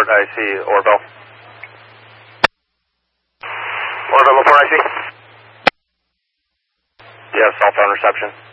I see Orville. Orville, report I see. You have cell phone reception.